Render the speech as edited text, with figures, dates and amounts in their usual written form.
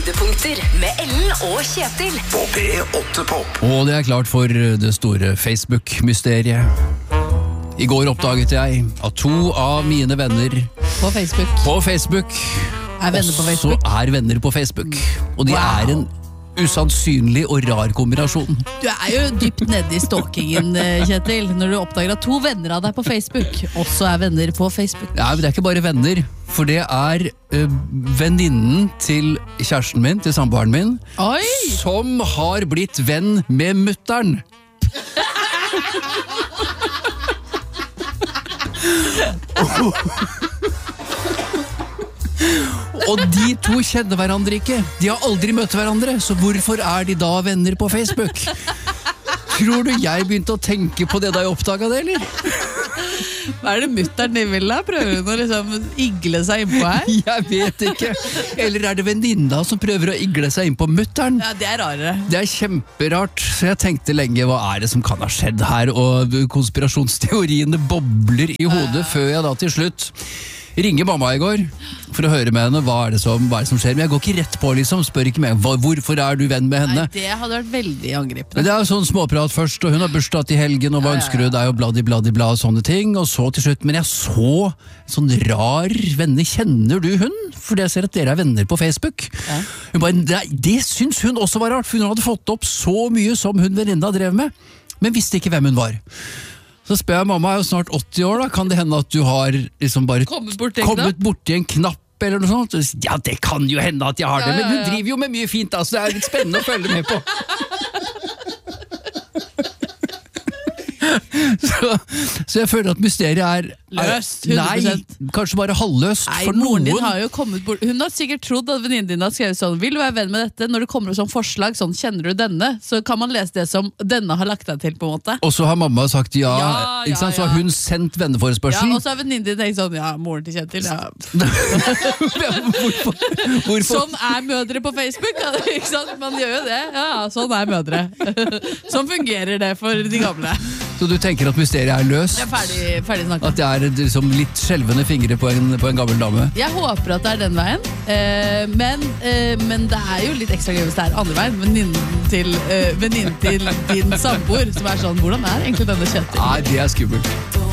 Høydepunkter med Ellen og Kjetil På P8 Pop. Og det klart for det store Facebook-mysteriet. I går oppdaget jeg at 2 av mine venner På Facebook. Er venner på Facebook? Også er venner på Facebook. Og de Wow. er en usannsynlig og rar kombinasjon. Du er jo dypt nede i stalkingen, Kjetil, når du oppdager at 2 venner av deg på Facebook også er venner på Facebook. Ja, men det er ikke bare venner, for det er venninnen til kjæresten min, til samboeren min, Oi! som har blitt venn med mutteren. Og de 2 kjenner hverandre ikke. De har aldri møtt hverandre, så hvorfor er de da venner på Facebook? Tror du jeg begynte å tenke på det da jeg oppdaget det, eller? Hva er det mutteren din vil da? Prøver hun å liksom igle seg innpå her? Jeg vet ikke. Eller er det venninna som prøver å igle seg inn på mutteren? Ja, det er rarere. Det er kjemperart, så jeg tenkte lenge, hva er det som kan ha skjedd her? Og konspirasjonsteoriene bobler i hodet før jeg da til slutt ringer mamma i går for å høre med henne hva er det som skjer. Men jeg går ikke rett på, liksom, spør ikke meg hvorfor er du venn med henne. Nei, det hadde vært veldig angripende. Men det er jo sånn småprat først, og hun har bursdag til helgen, og hva ønsker du deg, og bladi, og sånne ting, og så til slutt, men jeg så sånn rar venner, kjenner du hun? Fordi jeg ser at dere er venner på Facebook. Ja. Hun bare, det syns hun også var rart, for hun hadde fått opp så mye som hun venninna drev med, men visste ikke hvem hun var. Så spør jeg, mamma er jo snart 80 år da, kan det hende at du har liksom bare Kommet borti en knapp eller noe sånt? Ja, det kan jo hende at jeg har det, men hun Ja. driver jo med mye fint, altså det er litt spennende å følge med på. Så jeg føler at mysteriet er Løst, 100%. Nei, kanskje bare halvløst Nei, for moren din noen. har jo kommet bort. Hun har sikkert trodd at venninnen din har skrevet sånn: vil du være venn med dette? Når det kommer sånn forslag, sånn kjenner du denne? Så kan man lese det som denne har lagt deg til, på en måte. Og så har mamma sagt ja, Ja, ikke sant? Så har hun sendt Ja, venneforespørsel. og så har venninnen din tenkt sånn: ja, moren til Kjetil, ja. Hvorfor? Sånn er mødre på Facebook, ja, ikke sant? Man gjør jo det. Ja, sånn er mødre. Sånn fungerer det for de gamle. Så du tenker at mysteriet er løst? Jeg er ferdig snakket. At det er liksom litt skjelvende fingre på en gammel dame? Jeg håper at det er den veien, men det er jo litt ekstra gøy hvis det er andre veien. Venninnen til din samboer som er sånn: hvordan er egentlig denne Kjetil? Nei, det er skummelt.